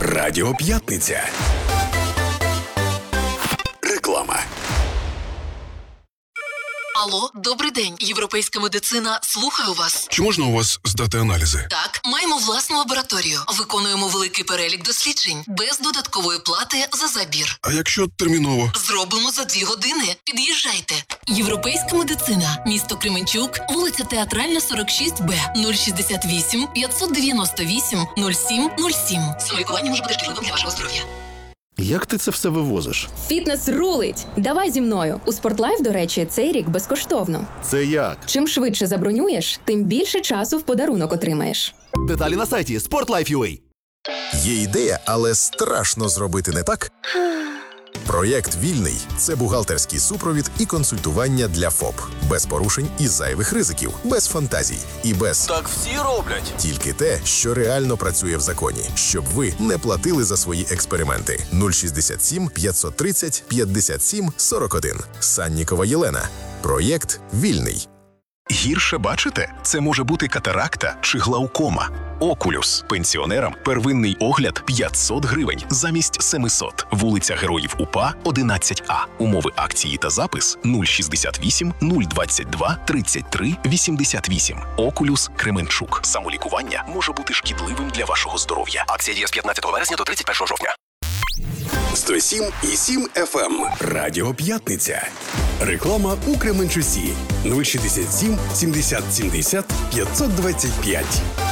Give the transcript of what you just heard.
Радіо П'ятниця. Реклама. Алло, добрий день. Європейська медицина слухаю вас. Чи можна у вас здати аналізи? Так, маємо власну лабораторію. Виконуємо великий перелік досліджень. Без додаткової плати за забір. А якщо терміново? Зробимо за 2 години. Під'їжджайте. Європейська медицина. Місто Кременчук. Вулиця Театральна, 46Б. 068 598 07 07. Самолікування може бути шкідливим для вашого здоров'я. Як ти це все вивозиш? Фітнес рулить! Давай зі мною. У Спортлайф, до речі, цей рік безкоштовно. Це як? Чим швидше забронюєш, тим більше часу в подарунок отримаєш. Деталі на сайті Sportlife.ua. Є ідея, але страшно зробити не так? Проєкт «Вільний» – це бухгалтерський супровід і консультування для ФОП. Без порушень і зайвих ризиків, без фантазій і без Так всі роблять. тільки те, що реально працює в законі, щоб ви не платили за свої експерименти. 067 530 57 41. Саннікова Єлена. Проєкт «Вільний». Гірше бачите? Це може бути катаракта чи глаукома. Окулюс. Пенсіонерам первинний огляд 500 гривень замість 700. Вулиця Героїв УПА, 11А. Умови акції та запис 068 022 33 88. Окулюс Кременчук. Самолікування може бути шкідливим для вашого здоров'я. Акція діє з 15 вересня до 31 жовтня. 107,7 FM. Радіо П'ятниця. Реклама у Кременчусі. 067 70 70 525.